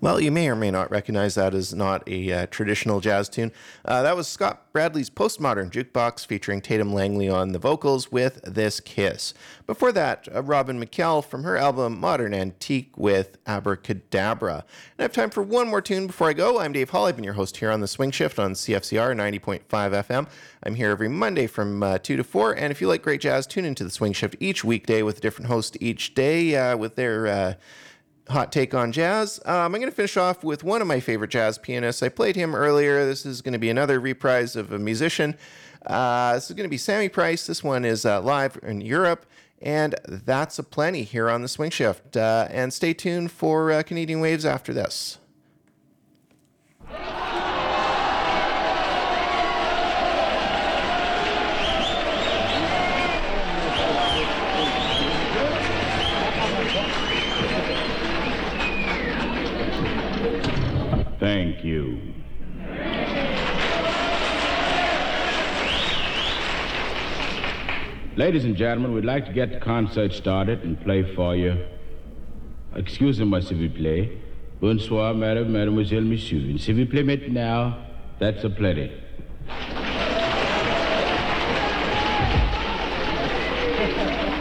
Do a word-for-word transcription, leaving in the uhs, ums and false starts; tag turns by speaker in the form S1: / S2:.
S1: Well, you may or may not recognize that as not a uh, traditional jazz tune. Uh, that was Scott Bradley's Postmodern Jukebox featuring Tatum Langley on the vocals with This Kiss. Before that, uh, Robin McKell from her album Modern Antique with Abracadabra. And I have time for one more tune before I go. I'm Dave Hall. I've been your host here on The Swing Shift on C F C R ninety point five F M. I'm here every Monday from uh, two to four. And if you like great jazz, tune into The Swing Shift each weekday with a different host each day uh, with their... Uh, hot take on jazz. Um, I'm going to finish off with one of my favorite jazz pianists. I played him earlier. This is going to be another reprise of a musician. Uh, this is going to be Sammy Price. This one is uh, live in Europe, and that's a plenty here on the Swing Shift. Uh, and stay tuned for uh, Canadian Waves after this.
S2: Thank you. Ladies and gentlemen, we'd like to get the concert started and play for you. Excusez-moi, s'il vous plaît. Bonsoir, madame, mademoiselle, monsieur. S'il vous plaît, maintenant, that's a plenty.